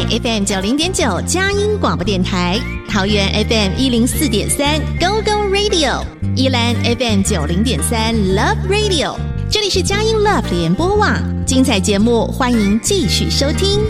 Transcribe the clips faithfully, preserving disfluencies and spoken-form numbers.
F M 九零点九佳音广播电台，桃园 F M 一零四点三 Go Go Radio， 宜兰 F M 九零点三 Love Radio。这里是佳音 Love 联播网，精彩节目欢迎继续收听。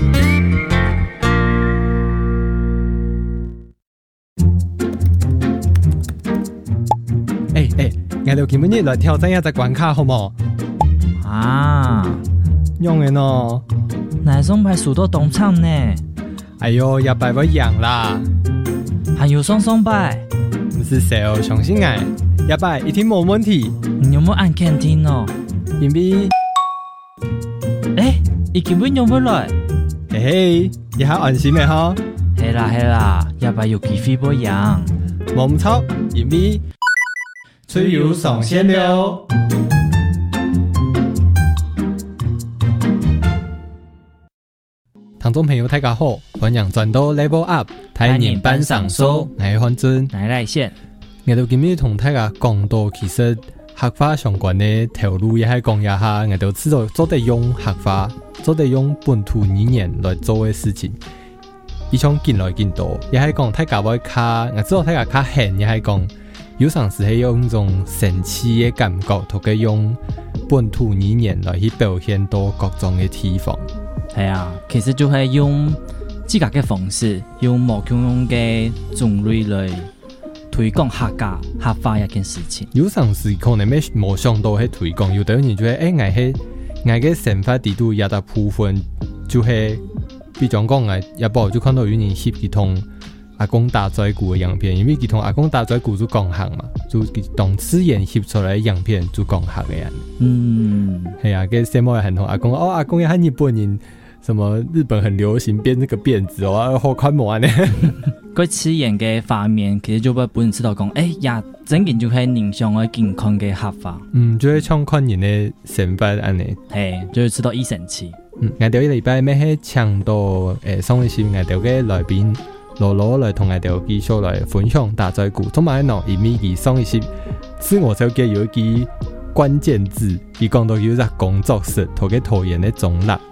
哎哎，我哋今日來挑戰一隻關卡好冇？ 啊， 用嘅喏， 哪種牌數到東廠呢？ 哎呦，一擺會贏啦！ 還有雙雙牌， 唔是誰相信我，一擺一定冇問題。 你有冇按 canteen 哦？ 因為， 誒，已經揾用唔來， 嘿嘿，你係安心嘅嗬？ 係啦係啦，一擺有機會會贏。 冇唔錯，因為吹油上線了。聽眾朋友大家好，歡迎轉到 Level Up 台年班上收，我係范尊， 我係賴線。 我哋今日同大家講到其實學法相關的條路也係講一下，我哋知道做得用學法，做得用本土語言來做的事情，以從見來見到，也係講大家會較，我知道大家較閒，也係講有陣時係用一種神奇的感覺，同佢用本土語言來去表現到各種的地方。 係啊，其實就係用自家嘅方式，用無共用嘅種類來推廣客家客家一件事情。 有陣時可能咩冇想到去推廣，有啲人就係誒，我係我嘅生活地圖一大部分就係，比如講我一部就看到有人翕佢同阿公打嘴鼓嘅樣片，因為佢同阿公打嘴鼓就講客嘛，就當自然翕出來嘅樣片就講客嘅人。嗯，係啊，嘅什麼係同阿公哦，阿公也係日本人。什麼日本很流行編這個辮子哦，好看冇呢？ 佢刺眼嘅畫面，其實就俾本人知道講，誒呀，整件就係影響我健康嘅合法。嗯， 就係像看人嘅生活安尼， 係，就係知道醫生氣。 嗯，我哋禮拜咩係搶到誒，上一期我哋嘅來賓羅羅來同我哋繼續來分享打嘴鼓，同埋呢，因為佢上一期自我手機有一個關鍵字，佢講到有隻工作室同佢拖延嘅總額。